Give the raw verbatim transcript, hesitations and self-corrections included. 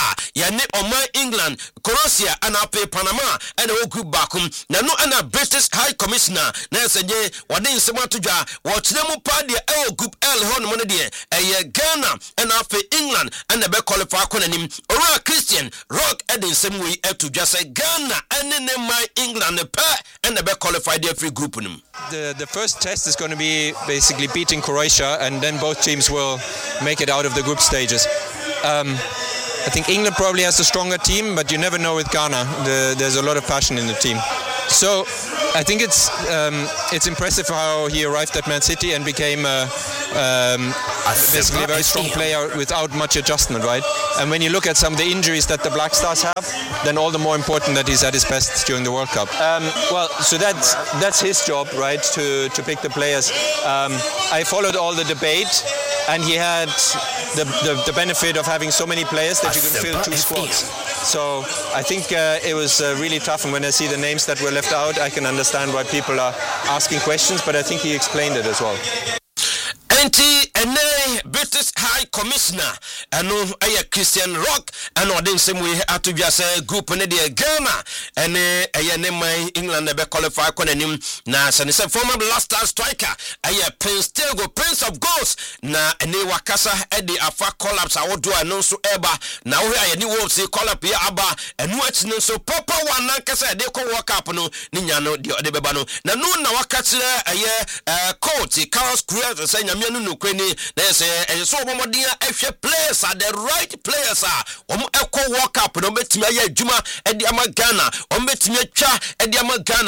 a yɛne Oman England Croatia ana pe Panama ana wo group bakum na no ana British High Commissioner na yɛsɛgye wɔde nsɛm atodwa wɔkyerɛ mu pa de ɛwɔ group L hɔ no mo de ɛyɛ Ghana ana afe England ana be qualify konanim ora Christian Rock ɛde nsɛm wei atodwa sɛ Ghana ɛne ne man England pa ana be qualify the free group nim. The the first test is going to be basically beating Croatia, and then both teams will make it out of the group stages. Um, I think England probably has a stronger team, but you never know with Ghana. The, there's a lot of passion in the team. So I think it's um, it's impressive how he arrived at Man City and became a, um, basically a very strong player without much adjustment, right? And when you look at some of the injuries that the Black Stars have, then all the more important that he's at his best during the World Cup. Um, well, so that's that's his job, right? To to pick the players. Um, I followed all the debate, and he had the, the the benefit of having so many players that you can fill two squads. So I think uh, it was uh, really tough, and when I see the names that were left out, I can understand why people are asking questions, but I think he explained it as well. Enti ene British High Commissioner eno eye Christian Rock eno ode nsem we atodwa se group ne de Ghana ene eye ne man England be qualify konanim na sene se former Blaster striker eye Prince Tego Prince of Goals na ene wakasa e de afa collapse awodo eno so eba na wo aye ni Wolves collapse ya aba eno achi nso papa wan kasa de ko World Cup no ni nya no de ode beba no na no na wakatire eye coach Carlos Cruz se nya no nukweni na say e so omomodia ehwe players are the right players are omo eko World Cup no betimi aye adwuma e de ama Ghana omo betimi atwa e de ama Ghana